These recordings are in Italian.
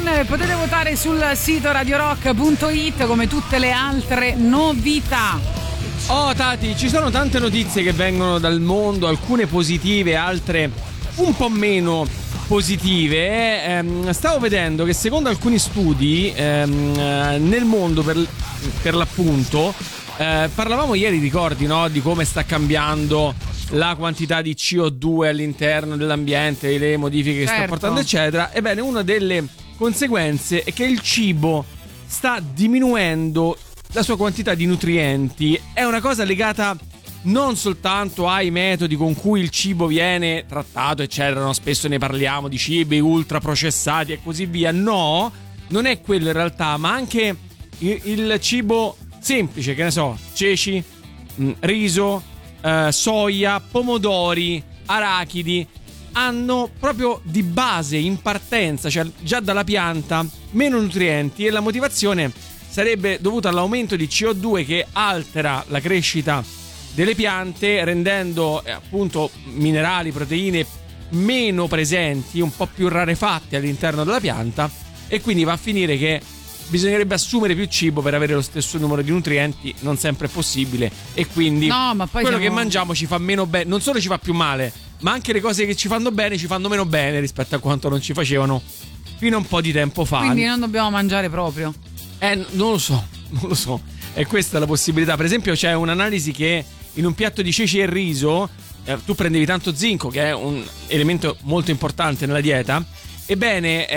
potete votare sul sito radiorock.it come tutte le altre novità. Oh Tati, ci sono tante notizie che vengono dal mondo, alcune positive, altre un po' meno positive. Stavo vedendo che secondo alcuni studi nel mondo per l'appunto, parlavamo ieri, ricordi, no? Di come sta cambiando la quantità di CO2 all'interno dell'ambiente, le modifiche che sta portando eccetera. Ebbene, una delle conseguenze è che il cibo sta diminuendo la sua quantità di nutrienti. È una cosa legata non soltanto ai metodi con cui il cibo viene trattato eccetera, no? Spesso ne parliamo di cibi ultra processati e così via. No, non è quello in realtà, ma anche il cibo semplice, che ne so, ceci, riso, soia, pomodori, arachidi, hanno proprio di base, in partenza, cioè già dalla pianta, meno nutrienti, e la motivazione sarebbe dovuta all'aumento di CO2 che altera la crescita delle piante, rendendo appunto minerali, proteine meno presenti, un po' più rarefatte all'interno della pianta, e quindi va a finire che bisognerebbe assumere più cibo per avere lo stesso numero di nutrienti. Non sempre è possibile, e quindi quello che mangiamo ci fa meno bene, non solo ci fa più male, ma anche le cose che ci fanno bene ci fanno meno bene rispetto a quanto non ci facevano fino a un po' di tempo fa. Quindi non dobbiamo mangiare proprio? Non lo so, e questa è la possibilità. Per esempio c'è un'analisi che in un piatto di ceci e riso tu prendevi tanto zinco, che è un elemento molto importante nella dieta. Ebbene,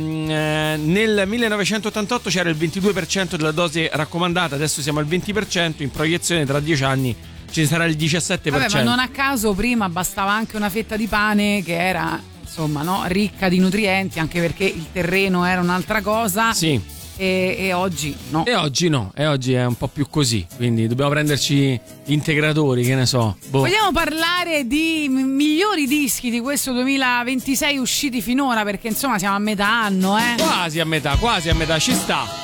nel 1988 c'era il 22% della dose raccomandata, adesso siamo al 20%, in proiezione tra 10 anni ci sarà il 17%. Vabbè, ma non a caso prima bastava anche una fetta di pane che era, insomma, no, ricca di nutrienti, anche perché il terreno era un'altra cosa. Sì. E oggi no. E oggi è un po' più così, quindi dobbiamo prenderci gli integratori, che ne so. Vogliamo parlare di migliori dischi di questo 2026 usciti finora, perché insomma siamo a metà anno, Quasi a metà, ci sta.